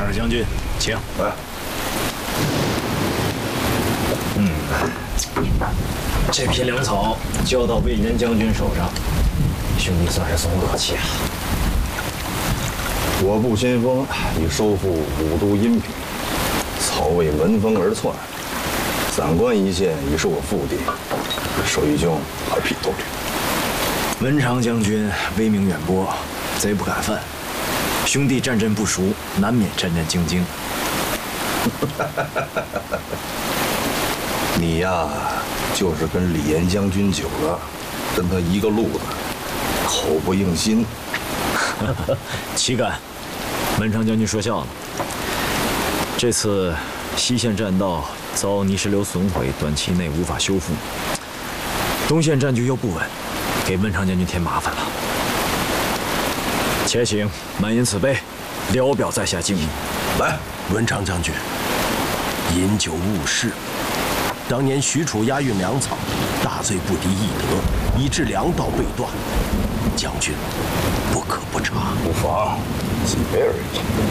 二将军，请。 来。 这批粮草交到魏延将军手上，兄弟算是松了口气啊。 我部先锋已收复武都阴平，曹魏闻风而窜，散关一线已是我腹地，手艺中还屁都灵。 文长将军威名远播，贼不敢犯。兄弟战阵不熟，难免战战兢兢。 你呀，就是跟李严将军久了，跟他一个路子，口不应心。 岂敢！文长将军说笑了。这次西线栈道遭泥石流损毁，短期内无法修复。东线战局又不稳，给文长将军添麻烦了。且请满饮此杯，聊表在下敬意。 来， 文长将军，饮酒误事。当年许褚押运粮草，大罪不敌义德，以致粮道被断。将军不可不察。 不妨几杯而已。